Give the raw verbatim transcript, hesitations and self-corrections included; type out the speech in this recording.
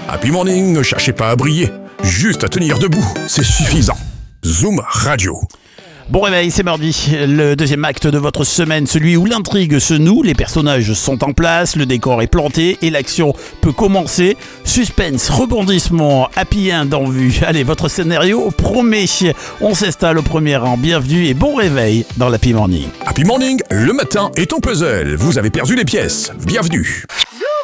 Happy Morning, ne cherchez pas à briller, juste à tenir debout, c'est suffisant. Zoom Radio. Bon réveil, c'est mardi, le deuxième acte de votre semaine, celui où l'intrigue se noue, les personnages sont en place, le décor est planté et l'action peut commencer. Suspense, rebondissement, happy end en vue. Allez, votre scénario promet. On s'installe au premier rang, bienvenue et bon réveil dans l'Happy Morning. Happy Morning, le matin est ton puzzle, vous avez perdu les pièces, bienvenue.